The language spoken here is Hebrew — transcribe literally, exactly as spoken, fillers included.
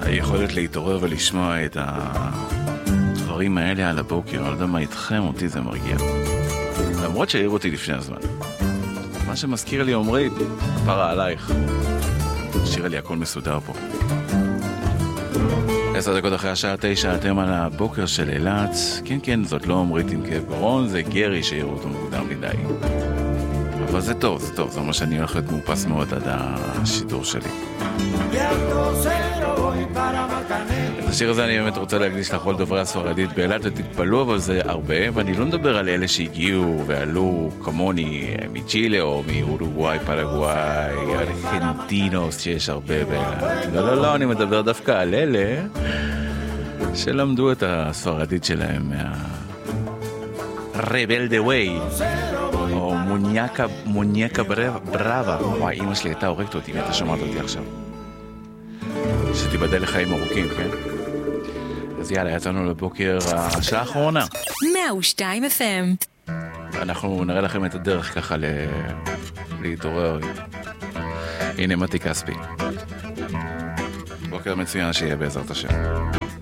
היכולת להתעורר ולשמוע את הדברים האלה על הבוקר, אני לא יודע מה איתכם, אותי זה מרגיע. למרות שהעיר אותי לפני הזמן. מה שמזכיר לי אומרי, פרה עלייך. שירה לי הכל מסודר פה. עשר דקות אחרי השעה תשע, אתם על הבוקר של אילת. כן, כן, זאת לא אומרית עם כאב גרון, זה גרי שהעיר אותו מוקדם מדי. אבל זה טוב, זה טוב, זה אומר שאני הולך להיות מאופס מאוד עד השידור שלי. את השיר הזה אני באמת רוצה להקדיש לכל דוברי הספרדית באילת, ותתפלו, אבל זה הרבה, ואני לא מדבר על אלה שהגיעו ועלו כמוני מצ'ילה או מאורוגוואי, פרגוואי, ארגנטינוס, שיש הרבה באילת. לא, לא, לא, אני מדבר דווקא על אלה שלמדו את הספרדית שלהם מה... רבלדה ווי. או מוניאקה, מוניאקה ברבה. וואי, אמא שלי הייתה הורגת אותי, ואתה שומעת אותי עכשיו. שתיבדל לחיים ארוכים, כן? אז יאללה, יצאנו לבוקר השעה האחרונה. מאה ושתיים אף אם. אנחנו נראה לכם את הדרך ככה ל... להתעורר. הנה מתי כספי. בוקר מצוין שיהיה בעזרת השם.